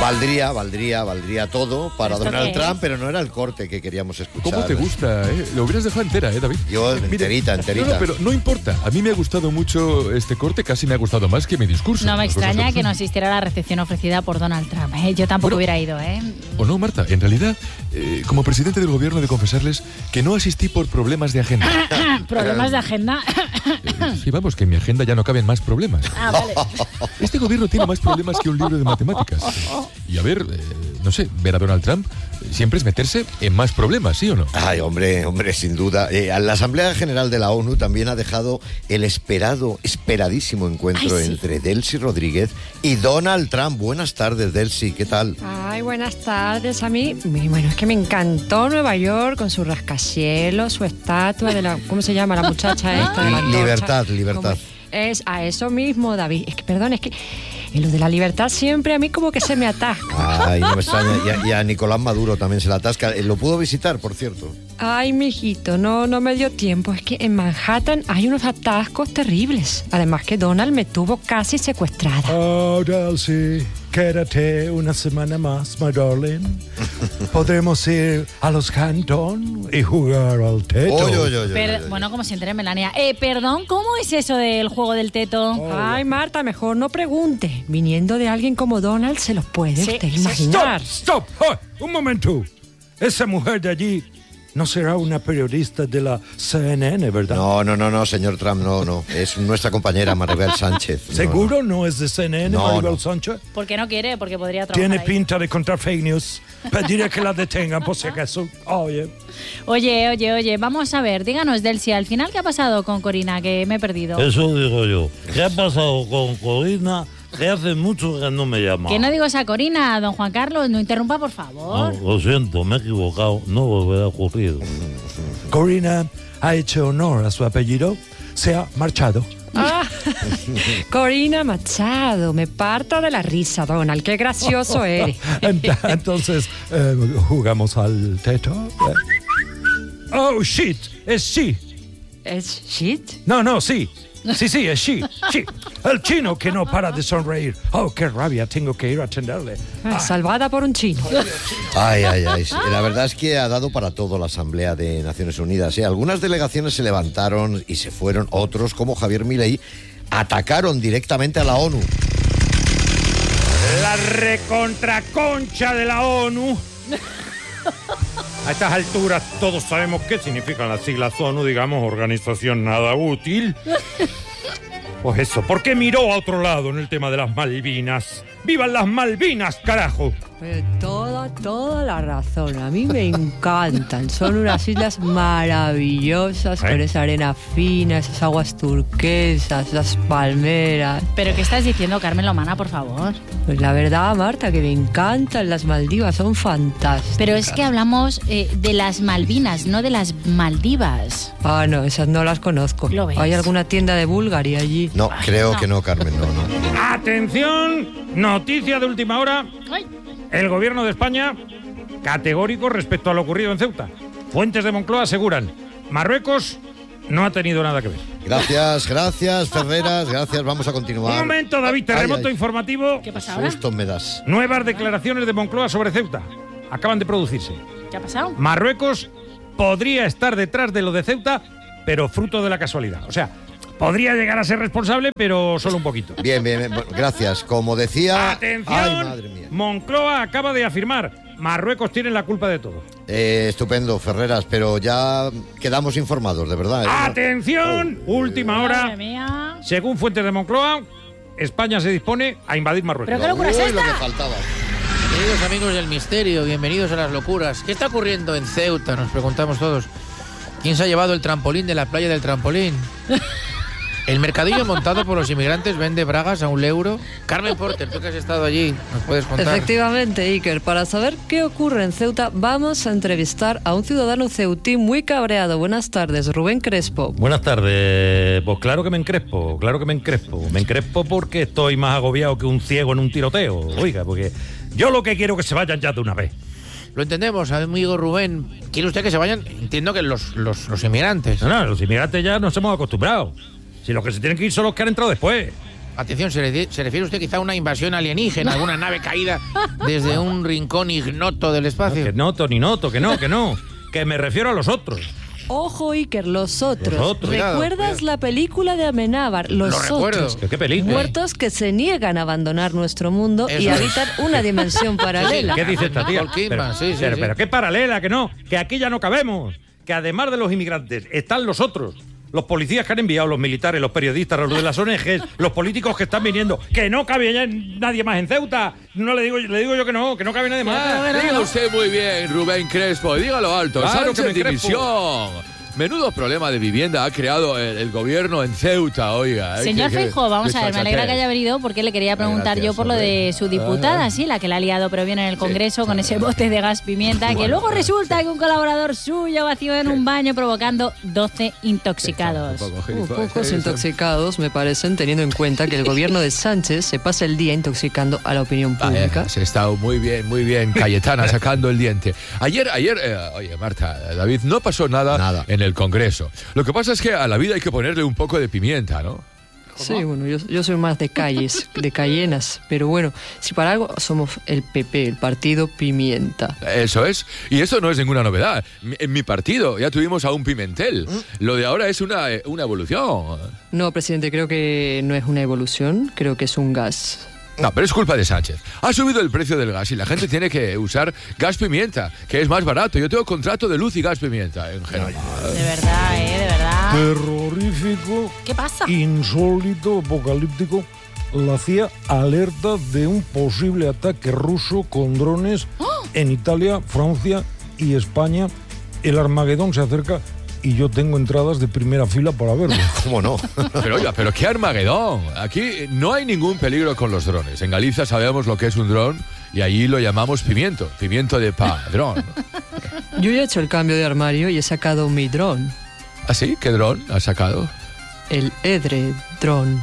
Valdría todo para Donald Trump, pero no era el corte que queríamos escuchar. ¿Cómo te gusta, Lo hubieras dejado entera, David. Yo, enterita. No, pero no importa. A mí me ha gustado mucho este corte, casi me ha gustado más que mi discurso. No me extraña que no asistiera a la recepción ofrecida por Donald Trump. Yo tampoco hubiera ido, O no, Marta. En realidad, como presidente del gobierno, he de confesarles que no asistí por problemas de agenda. ¿Problemas de agenda? Sí, vamos, que en mi agenda ya no caben más problemas. Vale. Este gobierno tiene más problemas que un libro de matemáticas. Y a ver, no sé, ver a Donald Trump siempre es meterse en más problemas, ¿sí o no? Ay, hombre, sin duda. La Asamblea General de la ONU también ha dejado el esperadísimo encuentro entre Delcy Rodríguez y Donald Trump. Buenas tardes, Delcy, ¿qué tal? Ay, buenas tardes. A mí, bueno, es que me encantó Nueva York con su rascacielos, su estatua de la, ¿cómo se llama la muchacha esta? De la Libertad. Es a eso mismo, David. Es que, perdón, es que en lo de la libertad siempre a mí como que se me atasca. Ay, no me extraña. Y a Nicolás Maduro también se le atasca. Lo pudo visitar, por cierto. Ay, mijito, no me dio tiempo. Es que en Manhattan hay unos atascos terribles. Además que Donald me tuvo casi secuestrada. Oh, Delcy, quédate una semana más, my darling. Podremos ir a los Cantón y jugar al teto. Bueno, como se entere Melania. Perdón, ¿cómo es eso del juego del teto? Ay, Marta, mejor no pregunte. Viniendo de alguien como Donald, se los puede usted imaginar. Stop. Un momento. Esa mujer de allí no será una periodista de la CNN, ¿verdad? No, señor Trump, no. Es nuestra compañera Maribel Sánchez. ¿Seguro no es de CNN, Maribel Sánchez? ¿Por qué no quiere? Porque podría trabajar Tiene ahí. pinta de contar fake news. Pediré que la detengan por si acaso. Oye, vamos a ver, díganos, Delcy, al final, ¿qué ha pasado con Corina? Que me he perdido. Eso digo yo. ¿Qué ha pasado con Corina? Que hace mucho que no me llama. Que no digo esa Corina, don Juan Carlos, no interrumpa, por favor. No, lo siento, me he equivocado. No volverá a ocurrir. Corina ha hecho honor a su apellido. Se ha marchado. Corina Machado, me parto de la risa, Donald. Qué gracioso eres. Entonces, ¿jugamos al teto? Oh, shit, es she. ¿Es shit? No, sí. Sí, es she. El chino que no para de sonreír. Oh, qué rabia, tengo que ir a atenderle. Salvada por un chino. Ay. La verdad es que ha dado para todo la Asamblea de Naciones Unidas. Algunas delegaciones se levantaron y se fueron. Otros, como Javier Milei, atacaron directamente a la ONU. La recontraconcha de la ONU. A estas alturas todos sabemos qué significan las siglas ONU, digamos, organización nada útil. Pues eso, ¿por qué miró a otro lado en el tema de las Malvinas? ¡Vivan las Malvinas, carajo! Toda la razón. A mí me encantan. Son unas islas maravillosas, con esa arena fina, esas aguas turquesas, esas palmeras. ¿Pero qué estás diciendo, Carmen Lomana, por favor? Pues la verdad, Marta, que me encantan las Maldivas, son fantásticas. Pero es que hablamos de las Malvinas, no de las Maldivas. Ah, no, esas no las conozco. ¿Lo ves? ¿Hay alguna tienda de Bulgari allí? No, creo que no, Carmen, no. ¡Atención! Noticia de última hora. El gobierno de España, categórico respecto a lo ocurrido en Ceuta. Fuentes de Moncloa aseguran: Marruecos no ha tenido nada que ver. Gracias, Ferreras, gracias. Vamos a continuar. Un momento, David, terremoto informativo. ¿Qué pasa ahora? Susto me das. Nuevas declaraciones de Moncloa sobre Ceuta. Acaban de producirse. ¿Qué ha pasado? Marruecos podría estar detrás de lo de Ceuta, pero fruto de la casualidad. O sea, podría llegar a ser responsable, pero solo un poquito. Bien, bueno, gracias. Como decía... ¡Atención! Ay, madre mía. Moncloa acaba de afirmar: Marruecos tiene la culpa de todo. Estupendo, Ferreras, pero ya quedamos informados, de verdad. ¡Atención! Última hora. Madre mía. Según fuentes de Moncloa, España se dispone a invadir Marruecos. ¿Pero qué locura es esta? Lo que faltaba. Queridos amigos del misterio, bienvenidos a las locuras. ¿Qué está ocurriendo en Ceuta? Nos preguntamos todos. ¿Quién se ha llevado el trampolín de la playa del trampolín? El mercadillo montado por los inmigrantes vende bragas a €1. Carmen Porter, tú que has estado allí, ¿nos puedes contar? Efectivamente, Iker. Para saber qué ocurre en Ceuta, vamos a entrevistar a un ciudadano ceutí muy cabreado. Buenas tardes, Rubén Crespo. Buenas tardes. Pues claro que me encrespo. Me encrespo porque estoy más agobiado que un ciego en un tiroteo. Oiga, porque yo lo que quiero es que se vayan ya de una vez. Lo entendemos, amigo Rubén. ¿Quiere usted que se vayan? Entiendo que los inmigrantes. No, los inmigrantes ya nos hemos acostumbrado. Si los que se tienen que ir son los que han entrado después. Atención, ¿se refiere usted quizá a una invasión alienígena, alguna nave caída desde un rincón ignoto del espacio? No, que noto, ni noto, que no. Que me refiero a los otros. Ojo, Iker, los otros. Los otros. ¿Recuerdas la película de Amenábar? Los recuerdo. otros. ¿Qué película? Muertos que se niegan a abandonar nuestro mundo y Eso es. habitan una dimensión paralela. ¿Qué dice esta tía? Nicole Kidman, sí. Pero qué paralela, que no, que aquí ya no cabemos. Que además de los inmigrantes están los otros. Los policías que han enviado, los militares, los periodistas, los de las ONGs, los políticos que están viniendo. Que no cabe ya nadie más en Ceuta. No le digo yo que no cabe nadie más. Diga usted muy bien, Rubén Crespo, dígalo alto. Claro que Sánchez me dimisión. Menudo problema de vivienda ha creado el gobierno en Ceuta, oiga. Señor Feijóo, vamos a ver, me alegra que haya venido porque le quería preguntar yo por lo de su diputada, sí, la que la ha liado pero bien en el Congreso con ese bote de gas pimienta, que luego resulta que un colaborador suyo vació en un baño provocando 12 intoxicados. Pocos intoxicados, me parecen, teniendo en cuenta que el gobierno de Sánchez se pasa el día intoxicando a la opinión pública. Se está muy bien, Cayetana, sacando el diente. Ayer, oye, Marta, David, no pasó nada en el Congreso. Lo que pasa es que a la vida hay que ponerle un poco de pimienta, ¿no? Sí, bueno, yo soy más de calles, de cayenas, pero bueno, si para algo somos el PP, el partido Pimienta. Eso es, y eso no es ninguna novedad. En mi partido ya tuvimos a un Pimentel. Lo de ahora es una evolución. No, presidente, creo que no es una evolución, creo que es un gas. No, pero es culpa de Sánchez. Ha subido el precio del gas y la gente tiene que usar gas pimienta, que es más barato. Yo tengo contrato de luz y gas pimienta en general. De verdad, de verdad. Terrorífico, ¿Qué pasa? insólito, apocalíptico. La CIA alerta de un posible ataque ruso con drones en Italia, Francia y España. El Armagedón se acerca y yo tengo entradas de primera fila para verlo. ¿Cómo no? Pero oiga, pero qué Armagedón. Aquí no hay ningún peligro con los drones. En Galicia sabemos lo que es un dron y allí lo llamamos pimiento de padrón. Yo ya he hecho el cambio de armario y he sacado mi dron. ¿Ah, sí? ¿Qué dron has sacado? El edredrón.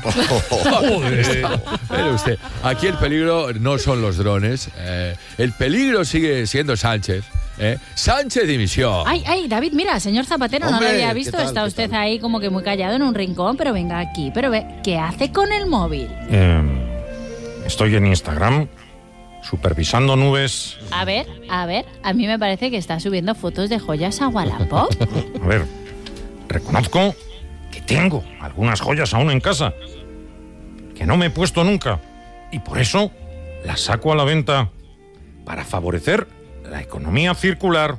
Mire usted, aquí el peligro no son los drones. El peligro sigue siendo Sánchez. Sánchez dimisión. Ay, David, mira, señor Zapatero, Hombre, no lo había ¿qué visto. tal, Está qué usted tal? ahí como que muy callado en un rincón, pero venga aquí. Pero ve, ¿qué hace con el móvil? Estoy en Instagram supervisando nubes. A ver, a mí me parece que está subiendo fotos de joyas a Wallapop. A ver, reconozco que tengo algunas joyas aún en casa que no me he puesto nunca y por eso las saco a la venta para favorecer la economía circular.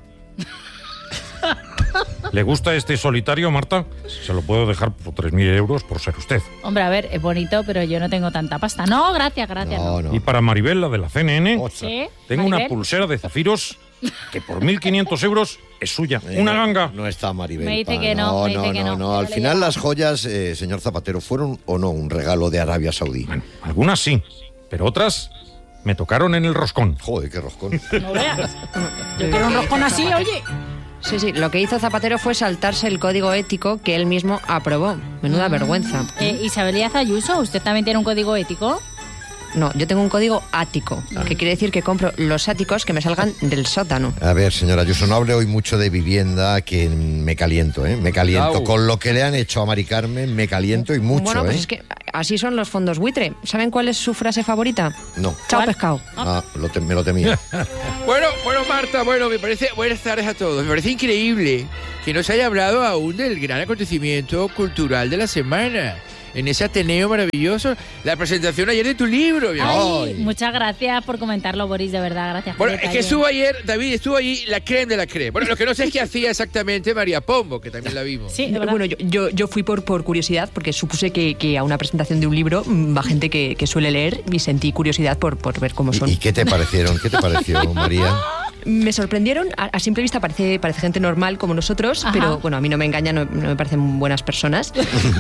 ¿Le gusta este solitario, Marta? Se lo puedo dejar por 3.000 euros por ser usted. Hombre, a ver, es bonito, pero yo no tengo tanta pasta. No, gracias. No. Y para Maribel, la de la CNN, Sí, tengo Maribel. una pulsera de zafiros que por 1.500 euros es suya. Una ganga. No está Maribel. Me dice pa. que no, me dice que no. Al Yo le final llamo. las joyas, señor Zapatero, ¿fueron o no un regalo de Arabia Saudí? Bueno, algunas sí, pero otras me tocaron en el roscón. Joder, qué roscón. No veas. Yo quiero un roscón así, oye. Sí, lo que hizo Zapatero fue saltarse el código ético que él mismo aprobó. Menuda vergüenza. Isabel Díaz Ayuso, ¿usted también tiene un código ético? No, yo tengo un código ático, que quiere decir que compro los áticos que me salgan del sótano. A ver, señora Ayuso, no hable hoy mucho de vivienda, que me caliento, ¿eh? Me caliento. Au. Con lo que le han hecho a Mari Carmen, me caliento y mucho, Bueno, pues ¿eh? es que así son los fondos buitre. ¿Saben cuál es su frase favorita? No. Chao, ¿Cuál? pescado. Me lo temía. Bueno, Marta, me parece... Buenas tardes a todos. Me parece increíble que no se haya hablado aún del gran acontecimiento cultural de la semana. En ese Ateneo maravilloso, la presentación ayer de tu libro, mi amor. Ay, muchas gracias por comentarlo, Boris, de verdad, gracias. Bueno, Julieta, es que estuvo ayer, David, estuvo allí la creme de la creme. Bueno, lo que no sé es qué hacía exactamente María Pombo, que también la vimos. Sí, de verdad. Bueno, yo fui por curiosidad, porque supuse que a una presentación de un libro va gente que suele leer y sentí curiosidad por ver cómo son. ¿Y qué te parecieron? ¿Qué te pareció, María? Me sorprendieron, a simple vista parece gente normal como nosotros, Ajá. pero bueno, a mí no me engañan, no me parecen buenas personas.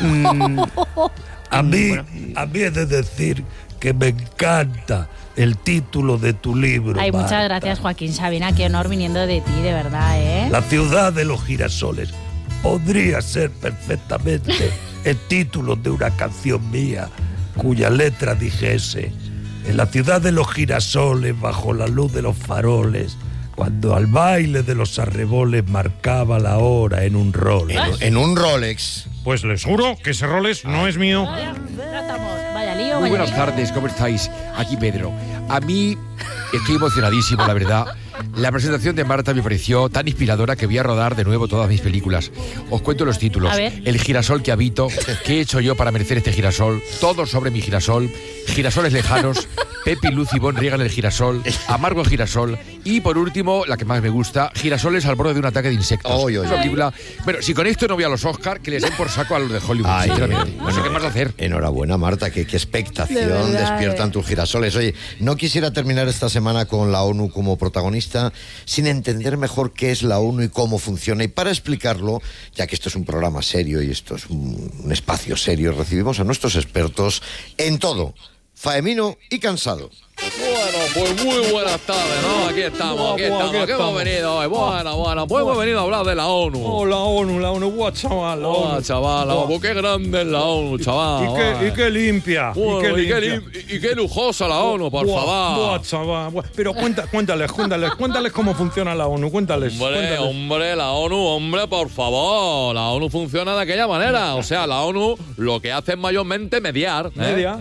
A mí he de decir que me encanta el título de tu libro. Ay, muchas Marta. gracias, Joaquín Sabina, qué honor viniendo de ti, de verdad, ¿eh? La ciudad de los girasoles podría ser perfectamente el título de una canción mía cuya letra dijese: en la ciudad de los girasoles, bajo la luz de los faroles, cuando al baile de los arreboles marcaba la hora en un Rolex. En un Rolex. Pues les juro que ese Rolex no es mío. Ya estamos. Vaya lío. Muy buenas tardes, ¿cómo estáis? Aquí Pedro. A mí estoy emocionadísimo, la verdad. La presentación de Marta me pareció tan inspiradora que voy a rodar de nuevo todas mis películas. Os cuento los títulos. A ver. El girasol que habito, ¿qué he hecho yo para merecer este girasol? Todo sobre mi girasol, girasoles lejanos, Pepe y Lucy Bon riegan el girasol, amargo girasol y por último, la que más me gusta, girasoles al borde de un ataque de insectos. Esa película. Bueno, si con esto no voy a los Oscar, que les den por saco a los de Hollywood, sinceramente. No sé qué más hacer. Enhorabuena, Marta, qué expectación despiertan tus girasoles. Oye, no quisiera terminar esta semana con la ONU como protagonista sin entender mejor qué es la ONU y cómo funciona. Y para explicarlo, ya que esto es un programa serio y esto es un espacio serio, recibimos a nuestros expertos en todo, faemino y cansado. Bueno, pues muy buenas tardes, ¿no? Aquí estamos. ¿Qué hemos venido hoy? Bueno, pues hemos venido a hablar de la ONU. Oh, la ONU, guau, chaval. Pues qué grande es la ONU, chaval. Y qué limpia. Bueno, y qué lujosa la ONU, por favor. Guau, chaval. Pero cuéntales cómo funciona la ONU, cuéntales. Hombre, la ONU, por favor. La ONU funciona de aquella manera. O sea, la ONU lo que hace es mayormente mediar.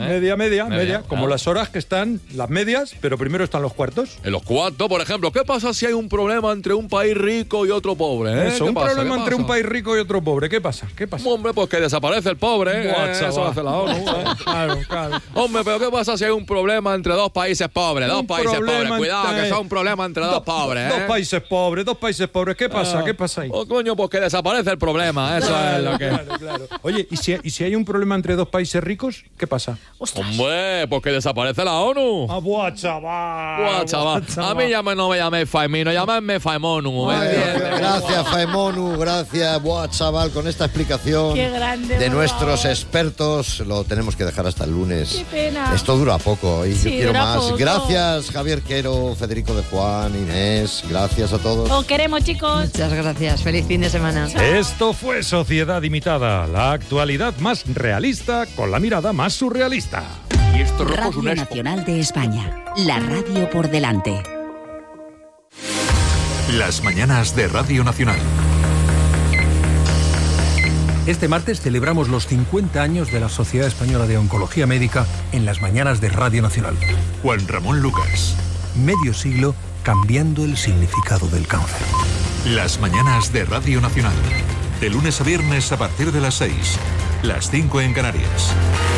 Media. Como las horas que están, las medias, pero primero están los cuartos. En los cuartos, por ejemplo, ¿qué pasa si hay un problema entre un país rico y otro pobre? Eso, un problema entre un país rico y otro pobre. ¿Qué pasa? Hombre, pues que desaparece el pobre. Eso hace la ONU. Claro. Hombre, pero ¿qué pasa si hay un problema entre dos países pobres? Cuidado, que son un problema entre dos pobres. Dos países pobres. ¿Qué pasa ahí? Oh, coño, pues que desaparece el problema. Eso es lo que... Claro. Oye, ¿y si hay un problema entre dos países ricos? ¿Qué pasa? Hombre, pues que desaparece la ONU. Buah, chaval. A mí no me llaméis Faemino, llamadme Faemonu. Gracias, Faemonu, gracias. Buah, chaval, con esta explicación de nuestros expertos, lo tenemos que dejar hasta el lunes. Qué pena. Esto dura poco y yo quiero más. Poco. Gracias, Javier Quero, Federico de Juan, Inés. Gracias a todos. Os queremos, chicos. Muchas gracias. Feliz fin de semana. Esto fue Sociedad Imitada, la actualidad más realista con la mirada más surrealista. Radio Nacional de España, la radio por delante. Las mañanas de Radio Nacional. Este martes celebramos los 50 años de la Sociedad Española de Oncología Médica en las mañanas de Radio Nacional. Juan Ramón Lucas. Medio siglo cambiando el significado del cáncer. Las mañanas de Radio Nacional. De lunes a viernes a partir de las 6. Las 5 en Canarias.